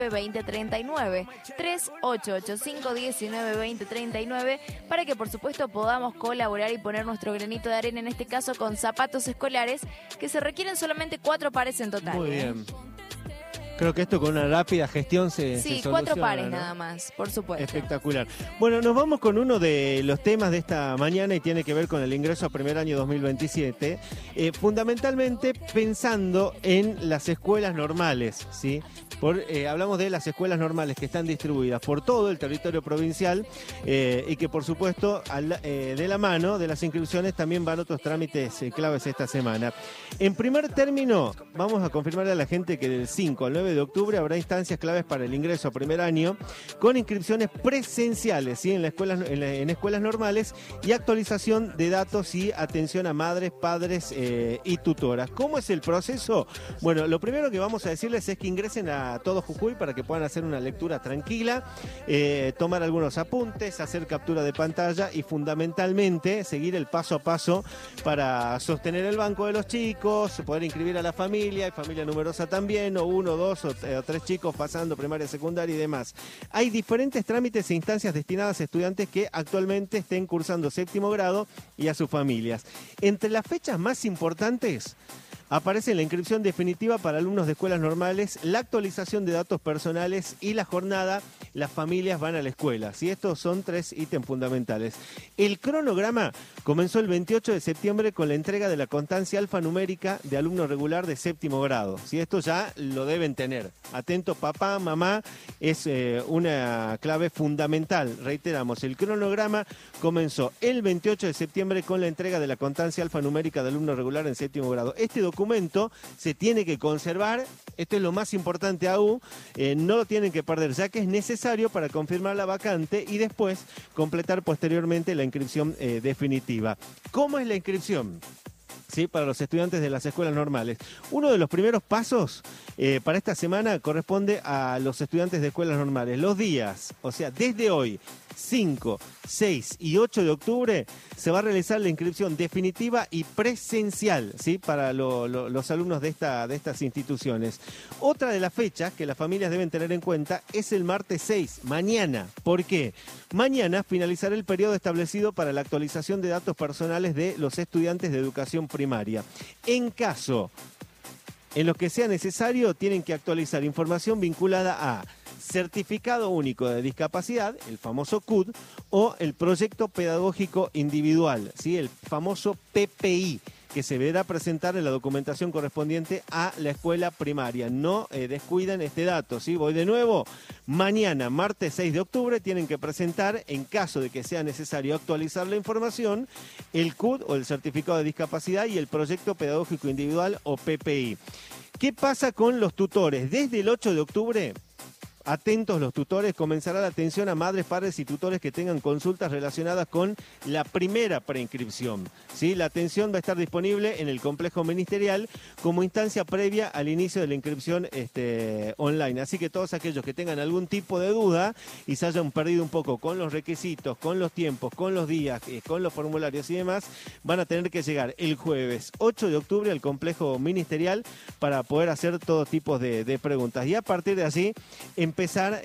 2039, 3885-19-2039, para que por supuesto podamos colaborar y poner nuestro granito de arena, en este caso con zapatos escolares, que se requieren solamente 4 pares en total. Muy bien. Creo que esto con una rápida gestión se Sí, soluciona, 4 pares, ¿no? nada más, por supuesto. Espectacular. Bueno, nos vamos con uno de los temas de esta mañana y tiene que ver con el ingreso a primer año 2027, fundamentalmente pensando en las escuelas normales, ¿sí? Hablamos de las escuelas normales que están distribuidas por todo el territorio provincial y que por supuesto de la mano de las inscripciones también van otros trámites claves esta semana. En primer término, vamos a confirmarle a la gente que del 5 al 9 de octubre habrá instancias claves para el ingreso a primer año con inscripciones presenciales, ¿sí? en escuelas normales y actualización de datos y atención a madres, padres y tutoras. ¿Cómo es el proceso? Bueno, lo primero que vamos a decirles es que ingresen a Todo Jujuy para que puedan hacer una lectura tranquila, tomar algunos apuntes, hacer captura de pantalla y fundamentalmente seguir el paso a paso para sostener el banco de los chicos, poder inscribir a la familia, y familia numerosa también, o 1, 2 o 3 chicos pasando primaria, secundaria y demás. Hay diferentes trámites e instancias destinadas a estudiantes que actualmente estén cursando séptimo grado y a sus familias. Entre las fechas más importantes aparece la inscripción definitiva para alumnos de escuelas normales, la actualización de datos personales y la jornada Las familias van a la escuela. ¿Sí? Estos son 3 ítems fundamentales. El cronograma comenzó el 28 de septiembre con la entrega de la constancia alfanumérica de alumno regular de séptimo grado. ¿Sí? Esto ya lo deben tener. Atento papá, mamá, es una clave fundamental. Reiteramos, el cronograma comenzó el 28 de septiembre con la entrega de la constancia alfanumérica de alumno regular en séptimo grado. Este documento se tiene que conservar, esto es lo más importante aún, no lo tienen que perder, ya que es necesario para confirmar la vacante y después completar posteriormente la inscripción definitiva. ¿Cómo es la inscripción? ¿Sí? Para los estudiantes de las escuelas normales. Uno de los primeros pasos para esta semana corresponde a los estudiantes de escuelas normales. Los días, o sea, desde hoy, 5, 6 y 8 de octubre, se va a realizar la inscripción definitiva y presencial, ¿sí? Para los alumnos de estas instituciones. Otra de las fechas que las familias deben tener en cuenta es el martes 6, mañana. ¿Por qué? Mañana finalizará el periodo establecido para la actualización de datos personales de los estudiantes de educación primaria. En caso en los que sea necesario, tienen que actualizar información vinculada a Certificado Único de Discapacidad, el famoso CUD, o el Proyecto Pedagógico Individual, ¿sí? El famoso PPI, que se deberá presentar en la documentación correspondiente a la escuela primaria. No descuiden este dato, ¿sí? Voy de nuevo. Mañana, martes 6 de octubre, tienen que presentar, en caso de que sea necesario actualizar la información, el CUD o el Certificado de Discapacidad y el Proyecto Pedagógico Individual o PPI. ¿Qué pasa con los tutores? Desde el 8 de octubre... Atentos los tutores, comenzará la atención a madres, padres y tutores que tengan consultas relacionadas con la primera preinscripción. ¿Sí? La atención va a estar disponible en el complejo ministerial como instancia previa al inicio de la inscripción online. Así que todos aquellos que tengan algún tipo de duda y se hayan perdido un poco con los requisitos, con los tiempos, con los días, con los formularios y demás, van a tener que llegar el jueves 8 de octubre al complejo ministerial para poder hacer todo tipo de preguntas. Y a partir de allí, empezar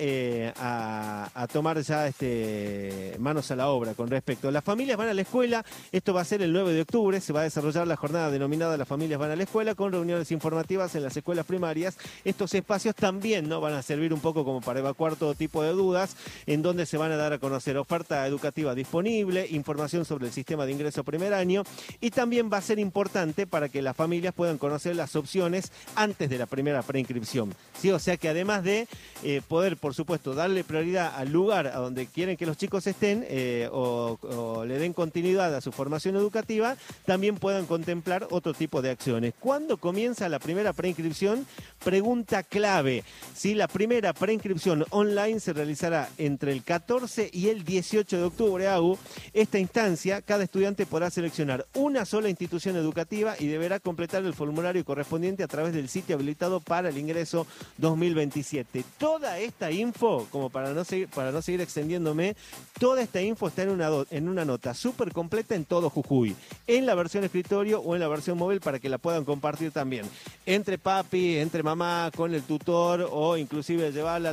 a tomar ya manos a la obra con respecto. Las familias van a la escuela, esto va a ser el 9 de octubre, se va a desarrollar la jornada denominada Las familias van a la escuela, con reuniones informativas en las escuelas primarias. Estos espacios también, ¿no?, van a servir un poco como para evacuar todo tipo de dudas, en donde se van a dar a conocer oferta educativa disponible, información sobre el sistema de ingreso a primer año, y también va a ser importante para que las familias puedan conocer las opciones antes de la primera preinscripción, ¿sí? O sea que además de poder, por supuesto, darle prioridad al lugar a donde quieren que los chicos estén o le den continuidad a su formación educativa, también puedan contemplar otro tipo de acciones. ¿Cuándo comienza la primera preinscripción? Pregunta clave. ¿Sí? La primera preinscripción online se realizará entre el 14 y el 18 de octubre, Esta instancia, cada estudiante podrá seleccionar una sola institución educativa y deberá completar el formulario correspondiente a través del sitio habilitado para el ingreso 2027. Toda esta info, como para no seguir extendiéndome, toda esta info está en una nota súper completa en Todo Jujuy, en la versión escritorio o en la versión móvil para que la puedan compartir también entre papi, entre mamá, con el tutor o inclusive llevarla